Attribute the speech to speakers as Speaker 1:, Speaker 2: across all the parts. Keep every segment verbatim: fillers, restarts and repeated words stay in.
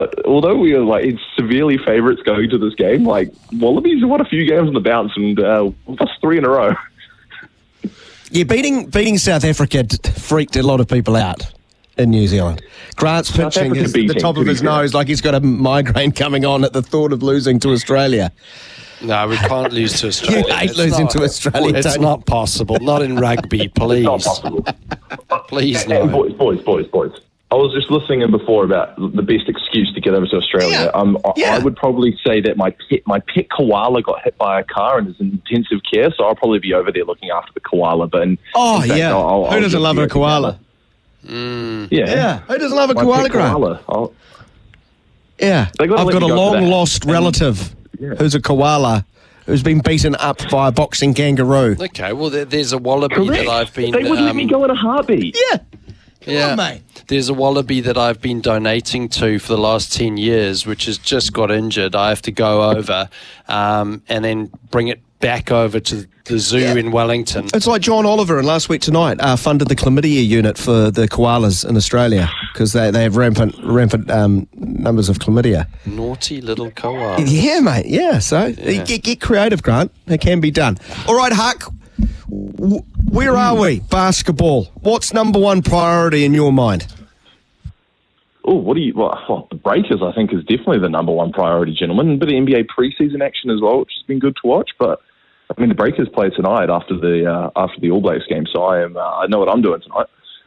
Speaker 1: although we are like severely favourites going to this game, like Wallabies have won a few games on the bounce and uh, lost three in a row.
Speaker 2: Yeah, beating beating South Africa d- freaked a lot of people out in New Zealand. Grant's
Speaker 1: South
Speaker 2: pitching
Speaker 1: Africa
Speaker 2: his,
Speaker 1: beating,
Speaker 2: the top
Speaker 1: to
Speaker 2: of
Speaker 1: be
Speaker 2: his
Speaker 1: fair.
Speaker 2: nose like he's got a migraine coming on at the thought of losing to Australia.
Speaker 3: No, we can't lose to Australia.
Speaker 2: You hate
Speaker 3: It's
Speaker 2: losing
Speaker 3: not-
Speaker 2: to Australia,
Speaker 3: It's
Speaker 2: don't you?
Speaker 3: not possible. Not in rugby, please.
Speaker 1: Not possible.
Speaker 3: Please,
Speaker 1: And
Speaker 3: no.
Speaker 1: boys, boys, boys, boys. I was just listening in before about the best excuse to get over to Australia.
Speaker 2: Yeah.
Speaker 1: Um, I,
Speaker 2: Yeah.
Speaker 1: I would probably say that my pet, my pet koala got hit by a car and is in intensive care, so I'll probably be over there looking after the koala. But in,
Speaker 2: Oh,
Speaker 1: in fact,
Speaker 2: yeah.
Speaker 1: I'll, I'll,
Speaker 2: Who
Speaker 1: I'll
Speaker 2: doesn't
Speaker 1: just
Speaker 2: love
Speaker 1: be
Speaker 2: a
Speaker 1: over
Speaker 2: koala?
Speaker 1: there. Yeah.
Speaker 2: Yeah. Who doesn't love a
Speaker 1: My
Speaker 2: koala,
Speaker 1: pet
Speaker 2: Grant?
Speaker 1: koala. I'll-
Speaker 2: Yeah.
Speaker 1: They gotta
Speaker 2: I've
Speaker 1: let
Speaker 2: got a
Speaker 1: you go for that.
Speaker 2: long-lost
Speaker 1: And-
Speaker 2: relative
Speaker 1: Yeah.
Speaker 2: who's a koala who's been beaten up by a boxing kangaroo.
Speaker 3: Okay, well, there, there's a wallaby
Speaker 1: Correct.
Speaker 3: that I've been...
Speaker 1: They wouldn't let me
Speaker 3: um,
Speaker 1: go in a heartbeat.
Speaker 2: Yeah. Come
Speaker 3: yeah,
Speaker 2: on, mate.
Speaker 3: There's a wallaby that I've been donating to for the last ten years, which has just got injured. I have to go over um, and then bring it back over to the zoo
Speaker 2: Yeah.
Speaker 3: in Wellington.
Speaker 2: It's like John Oliver and Last Week Tonight uh, funded the chlamydia unit for the koalas in Australia because they, they have rampant rampant um, numbers of chlamydia.
Speaker 3: Naughty little koala.
Speaker 2: Yeah, mate. Yeah. So Get, get creative, Grant. It can be done. All right, Huck. w- Where are we? Basketball. What's number one priority in your mind?
Speaker 1: Oh, what do you? Well, well, the Breakers, I think, is definitely the number one priority, gentlemen. A bit of N B A preseason action as well, which has been good to watch. But I mean, the Breakers play tonight after the uh, after the All Blacks game, so I am. Uh, I know what I'm doing tonight.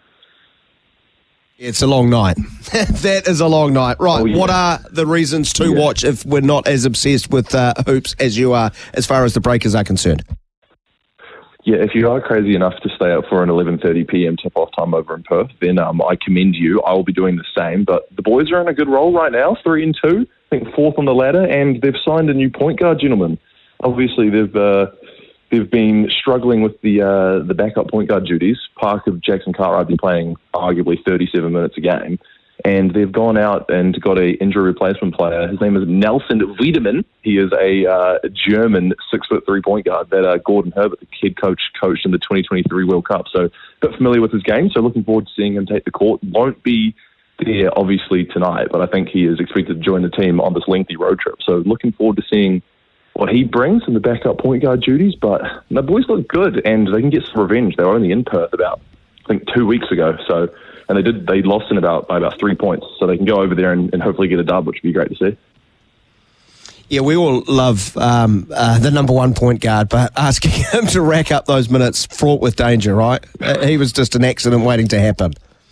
Speaker 2: It's a long night. That is a long night. Right.
Speaker 1: Oh, yeah.
Speaker 2: What are the reasons to
Speaker 1: Yeah.
Speaker 2: watch if we're not as obsessed with uh, hoops as you are, as far as the Breakers are concerned?
Speaker 1: Yeah, if you are crazy enough to stay up for an eleven thirty p.m. tip-off time over in Perth, then um, I commend you. I will be doing the same. But the boys are in a good roll right now, three and two, I think fourth on the ladder, and they've signed a new point guard, gentlemen. Obviously, they've uh, they've been struggling with the uh, the backup point guard duties. Parker Jackson Cartwright been playing arguably thirty-seven minutes a game, and they've gone out and got a injury replacement player. His name is Nelson Wiedemann. He is a uh, German six foot three point guard that uh, Gordon Herbert, the head coach, coached in the twenty twenty-three World Cup. So a bit familiar with his game. So looking forward to seeing him take the court. Won't be there obviously tonight, but I think he is expected to join the team on this lengthy road trip. So looking forward to seeing what he brings in the backup point guard duties. But the boys look good and they can get some revenge. They were only in Perth about, I think, two weeks ago. So, and they did, they lost in about, by about three points. So they can go over there and, and hopefully get a dub, which would be great to see.
Speaker 2: Yeah, we all love um, uh, the number one point guard, but asking him to rack up those minutes fraught with danger, right? Uh, he was just an accident waiting to happen.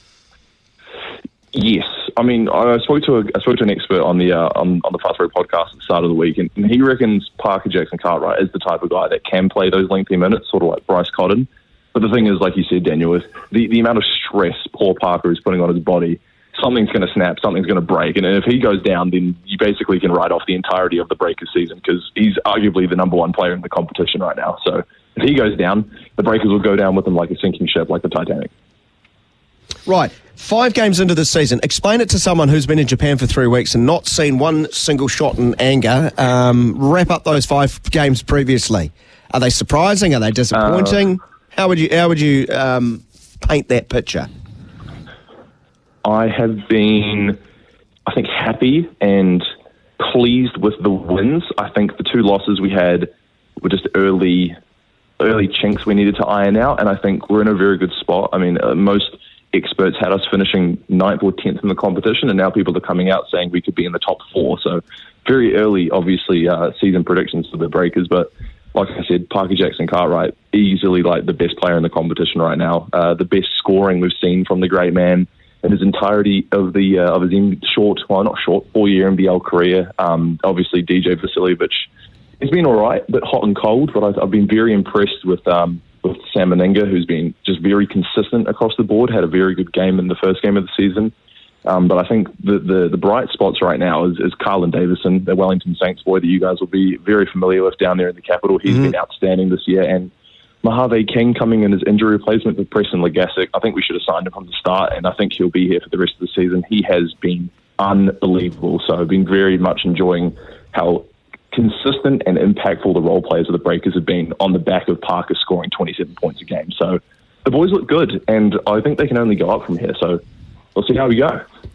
Speaker 1: Yes, I mean I spoke to a, I spoke to an expert on the uh, on, on the Fast Break podcast at the start of the week, and, and he reckons Parker Jackson Cartwright is the type of guy that can play those lengthy minutes, sort of like Bryce Cotton. But the thing is, like you said, Daniel, with the, the amount of stress poor Parker is putting on his body, something's going to snap, something's going to break, and if he goes down, then you basically can write off the entirety of the Breakers season because he's arguably the number one player in the competition right now. So if he goes down, the Breakers will go down with him like a sinking ship, like the Titanic.
Speaker 2: Right, five games into the season. Explain it to someone who's been in Japan for three weeks and not seen one single shot in anger. Um, wrap up those five games previously. Are they surprising? Are they disappointing? Uh, how would you how would you um, paint that picture?
Speaker 1: I have been, I think, happy and pleased with the wins. I think the two losses we had were just early, early chinks we needed to iron out, and I think we're in a very good spot. I mean, uh, most experts had us finishing ninth or tenth in the competition, and now people are coming out saying we could be in the top four. So very early, obviously, uh, season predictions for the Breakers. But like I said, Parker Jackson Cartwright, easily like the best player in the competition right now. Uh, the best scoring we've seen from the great man in his entirety of the uh, of his in short, well, not short, four-year N B L career. Um, obviously, D J Vasiljevic, he's been all right, but hot and cold. But I've, I've been very impressed with um, with Sam Meninga, who's been just very consistent across the board. Had a very good game in the first game of the season. Um, but I think the, the the bright spots right now is, is Carlin Davison, the Wellington Saints boy that you guys will be very familiar with down there in the capital. He's mm-hmm. been outstanding this year, and Mojave King coming in as injury replacement for Preston Legasic. I think we should have signed him from the start, and I think he'll be here for the rest of the season. He has been unbelievable. So I've been very much enjoying how consistent and impactful the role players of the Breakers have been on the back of Parker scoring twenty-seven points a game. So the boys look good, and I think they can only go up from here. So we'll see how we go.